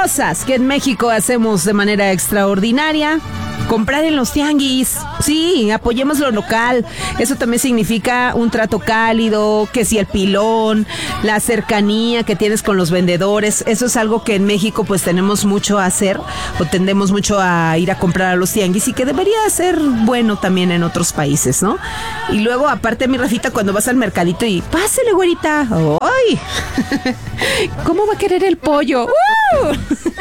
cosas que en México hacemos de manera extraordinaria: comprar en los tianguis. Sí, apoyemos lo local. Eso también significa un trato cálido, que si el pilón, la cercanía que tienes con los vendedores. Eso es algo que en México pues tenemos mucho a hacer, o tendemos mucho a ir a comprar a los tianguis, y que debería ser bueno también en otros países, ¿no? Y luego, aparte, mi Rafita, cuando vas al mercadito y pásele, güerita. ¡Ay! ¿Cómo va a querer el pollo?